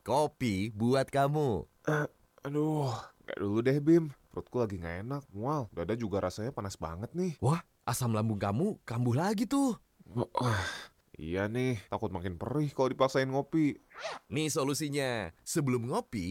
kopi buat kamu. Aduh, kayak dulu deh Bim. Perutku lagi gak enak, mual. Dada juga rasanya panas banget nih. Wah, asam lambung kamu kambuh lagi tuh. Wah, iya nih, takut makin perih kalau dipaksain ngopi. Nih solusinya. Sebelum ngopi,